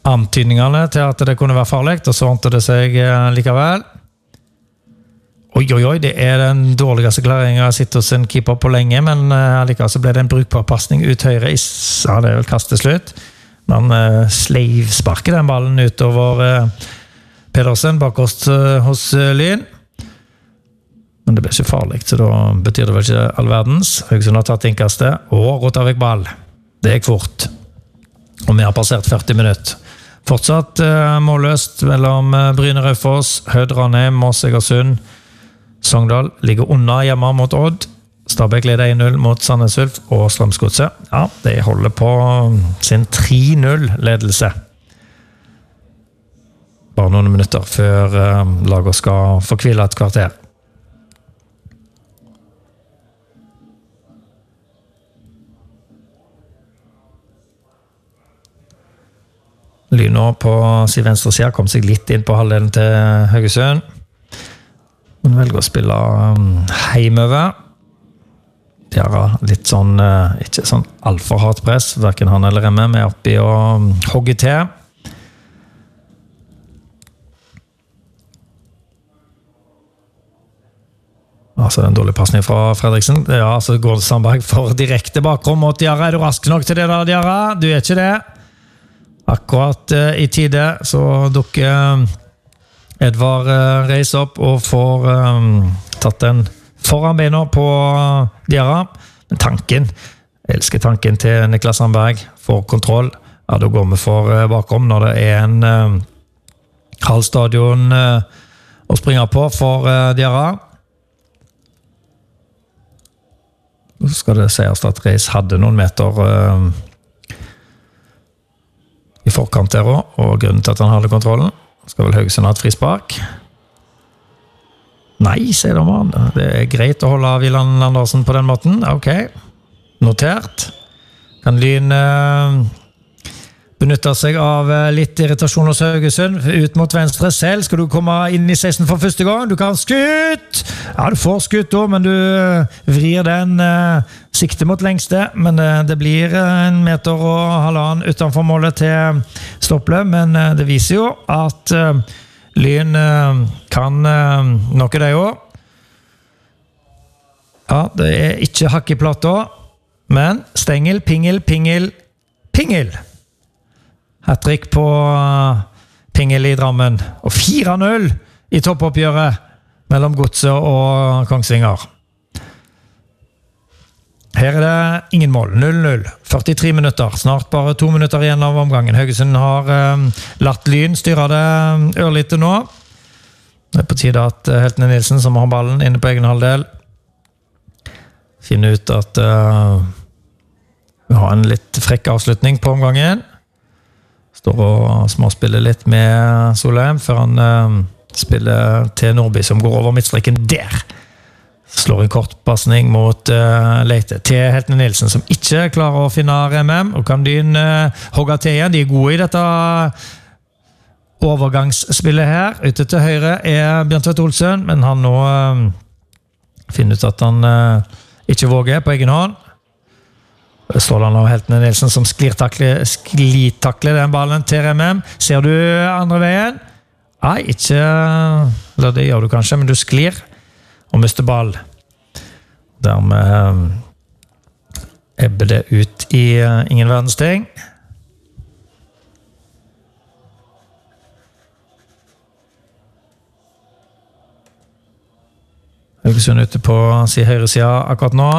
antydningene til at det kunne være farlig, og så ordnet det seg likevel. Oi, det den dårligste klareringen jeg har sett hos en keeper på lenge, men likevel så ble det en brukbar passning ut høyre, ja, det vel kasteslutt. Man sleivsparker den ballen utover Pedersen bakost hos Lyn. Men det ble ikke farlig, så da betyr det vel ikke all verdens. Haugesund har tatt innkastet, og rått av vekk ball. Det gikk fort. Og vi har passert 40 minutter. Fortsatt målløst mellom Bryne Raufoss, Hødd Ranheim, Moss Egersund. Sogndal ligger unna hjemme mot Odd. Stabæk leder 1-0 mot Sandnes Ulf og Strømsgodset. Ja, de holder på sin 3-0-ledelse. Bare noen minutter før laget skal forkvile et kvarter. Lyno på sin venstre side kom seg litt inn på halvdelen til Haugesund. Men velger å spille heimover. De har litt sånn, ikke sånn altfor hardt press, hverken han eller Remme, med oppi og hogge til. Altså en dårlig passning fra Fredriksen. Ja, så går Sandberg for direkte bakrom mot Diarra. Er du rask nok til det da, Diarra? Du er ikke det. Akkurat i tide så dukker Edvard reis opp og får tatt den foran beina på Diarra. Men tanken, jeg elsker tanken til Niklas Sandberg, får kontroll. Ja, da går vi for bakrom når det er en halv stadion å springe på for Diarra. Så skal det sies at Reis hadde noen meter i forkant der også, og grunnen til at han hadde kontrollen. Skal vel Haugesund ha et frispark? Nei, sier de man. Det er greit å holde Wieland Andersen på den måten. Ok, notert. Kan Lyn benytte seg av litt irritasjon hos Haugesund. Ut mot venstre selv. Skal du komme inn i 16 for første gang? Du kan skutt! Ja, du får skutt da, men du vrir den sikte mot lengste. Men det blir 1,5 meter utenfor målet til Stopple. Men det viser jo at Lyn kan noe det også. Ja, det er ikke hakk i plata, men stengel, pingel, pingel, pingel. Hattrick på Pingel i Drammen. Og 4-0 i toppoppgjøret mellom Godset og Kongsvinger. Her er det ingen mål. 0-0. 43 minutter. Snart bare 2 minutter igjen av omgangen. Haugesund har latt Lyn styre det ørlite nå. Det er på tide at Heltene Nilsen, som har ballen inne på egen halvdel, finner ut at vi har en litt frekk avslutning på omgangen. Står og småspiller litt med Solheim før han spiller til Nordby, som går over midtstreken der. Slår en kort passning mot Leite til Heltene Nilsen, som ikke klarer å finne RMM, og kan Lyn hogge til igjen. De er gode i dette overgangsspillet her. Ute til høyre er Bjørn Tvedt Olsen, men han nå finner ut at han ikke våger på egen hånd. Det står han av Heltene Nilsen som sklitakler den ballen til RMM. Ser du andre veien? Nei, ikke, eller det gjør du kanskje, men du sklir og mister ball. Dermed ebber det ut i ingen verdens ting. Haugesund ute på sin høyre side akkurat nå.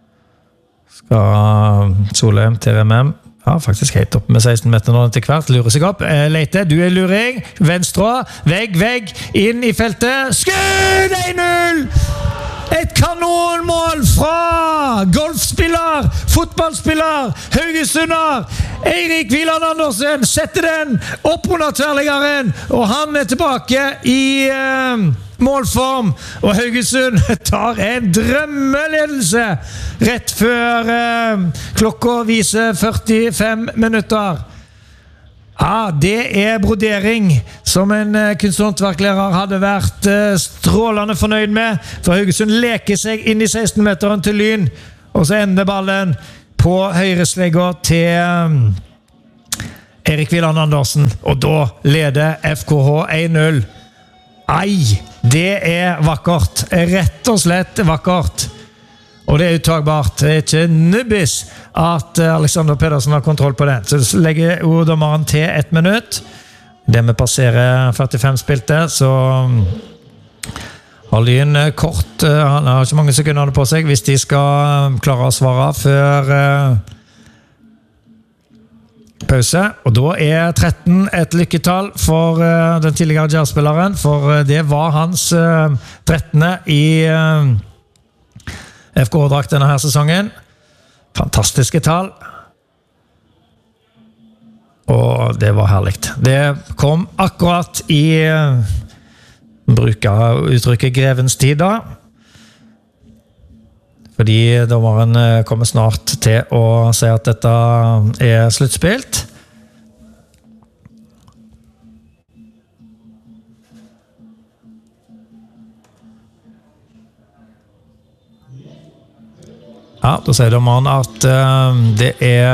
Skal Solheim til RMM. Ja, faktisk helt opp med 16 meter nå til hvert. Lurer seg opp. Leite, du er luring. Venstre, vegg, inn i feltet. Skudd! 1-0! Et kanonmål fra golfspiller, fotballspiller, Haugesunder. Eirik Wieland Andersen setter den opp under tverrliggeren, og han er tilbake i målform, og Haugesund tar en drømmeledelse rett før klokka viser 45 minutter. Ja, det er brodering som en kunsthåndverklærer hadde vært strålende fornøyd med, for Haugesund leker seg inn i 16-meteren til Lyn, og så ender ballen på høyreslegger til Erik Wieland Andersen, og da leder FKH 1-0. Ei, det vakkert. Rett og slett vakkert. Og det uttagbart. Det ikke nubbis at Alexander Pedersen har kontroll på den. Så legger dommeren til 1 minutt. Det vi passerer 45 spilte, så har Lyn kort. Han har ikke mange sekunder på seg hvis de skal klare å svare før pause. Og da 13 et lykketall for den tidligere jazzspilleren, for det var hans 13. i FK-drakt denne her sesongen. Fantastiske tall. Og det var herligt. Det kom akkurat i bruker uttrykket grevens tid da. Fordi dommeren kommer snart til å si at dette sluttspilt. Ja, da sier dommeren at det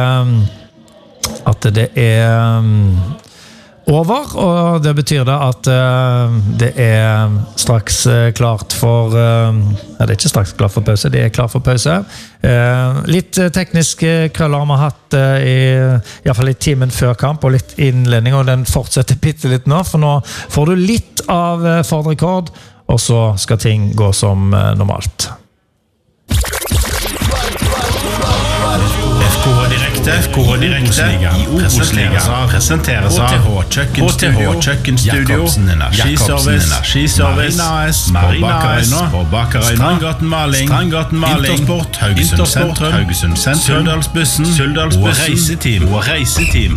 over, og det betyr da at det straks klart for det ikke straks klart for pause, det klart for pause. Litt teknisk krøller vi har hatt i hvert fall i timen før kamp, og litt innledning, og den fortsetter bitte litt nå, for nå får du litt av Ford-rekord, og så skal ting gå som normalt. FKH Direkte i Obos-ligaen presenteres av HTH Kjøkkenstudio, Energiservice, Marina AS, Strandgaten Maling, Intersport, Haugesund Sentrum, Suldalsbussen og Reiseteam.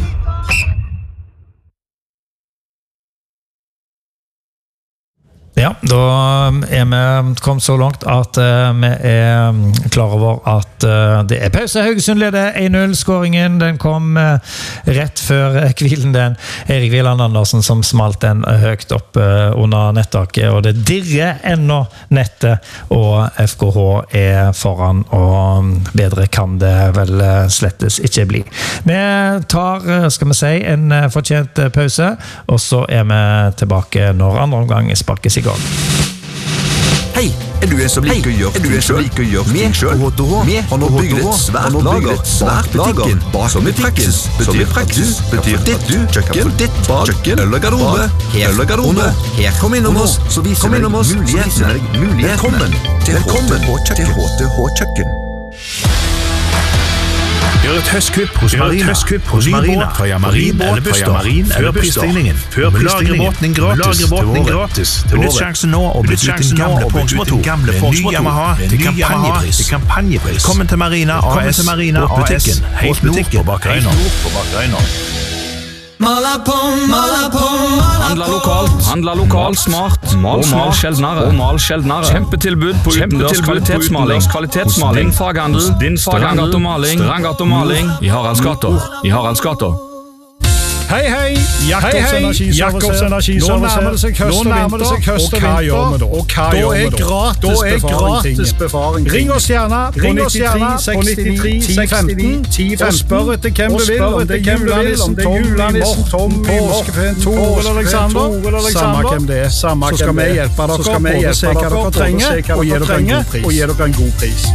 Ja, da vi kommet så langt at vi klar over at det pause. Haugesund leder 1-0. Skåringen den kom rett før hvilen den. Erik Wieland Andersen som smalt den høyt opp under nettaket, og det dirrer ennå nettet, og FKH foran, og bedre kan det vel slettes ikke bli. Vi tar, skal vi si, en fortjent pause, og så vi tilbake når andre omgang sparkes i gang. Hei, du en som liker å gjøre ting selv? Vi har nå bygget et svært lager bak butikken. Som i praksis betyr ditt kjøkken, ditt bad, eller garderobe. Her kom innom oss, så viser vi deg mulighetene. Velkommen til HTH Kjøkken. Gjør et høstkupp hos Marina. Ta Marin eller Buster før prisstigningen. Vi lager båten gratis til året. Benytt sjansen nå og bytt ut din gamle Porsche-motor. Ny Yamaha til kampanjepris. Velkommen til Marina AS, båtbutikken. Helt nord på Bakkreiner. Handla lokalt, smart og mal sjeldnere. Kjempetilbud på utendørs kvalitetsmaling. Din faghandel, Strandgato Maling i Haraldsgata. Hei, Jakobs Energiservice. Nå nærmer det seg høst og vinter, og hva gjør vi da? Da gratis befaring. Ring oss gjerne på 93 63 1015 og spør etter hvem du vil, om det julenissen, Tommy, Moskefeen, Tore eller Alexander. Samme hvem det så skal vi hjelpe dere, både se hva dere trenger, og gi dere en god pris.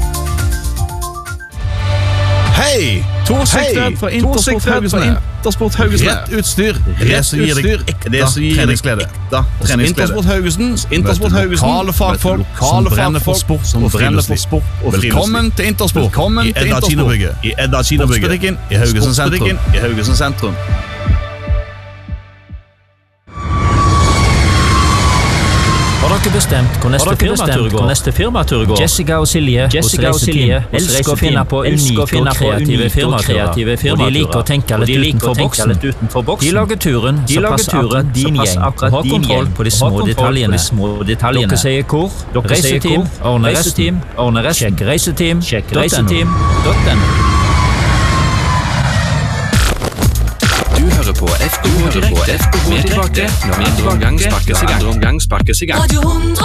Hei! Torsiktet fra Intersport Haugesund. Rett utstyr. Det som gir deg ekte treningsglede. Intersport Haugesund. Lokale fagfolk som brenner for sport og friluftsliv. Velkommen til Intersport i Edda Kinobygget i Haugesund sentrum. Har dere bestemt hvor neste firmatur går? Jessica og Silje elsker å finne på unike og kreative firmaturer, og de liker å tenke litt utenfor boksen. De lager turen så passer akkurat din gjeng, og har kontroll på de små detaljene. Dere sier hvor? Reiseteam, ordne rest, sjekk reiseteam.no. Du hører på FKH Direkte. Vi er tilbake når andre omgang sparkes i gang.